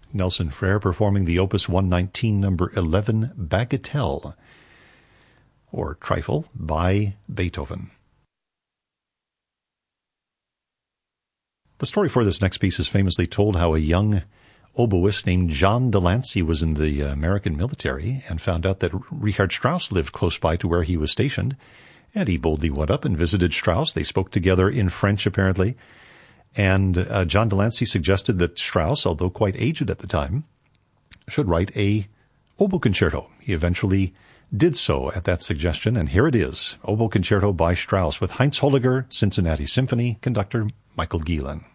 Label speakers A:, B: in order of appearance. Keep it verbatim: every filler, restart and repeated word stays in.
A: Nelson Frere performing the Opus one nineteen, number eleven, Bagatelle, or Trifle, by Beethoven. The story for this next piece is famously told how a young oboist named John Delancey was in the American military and found out that Richard Strauss lived close by to where he was stationed, and he boldly went up and visited Strauss. They spoke together in French, apparently, and uh, John Delancey suggested that Strauss, although quite aged at the time, should write a oboe concerto. He eventually did so at that suggestion, and here it is, Oboe Concerto by Strauss, with Heinz Holliger, Cincinnati Symphony, conductor Michael Gielen.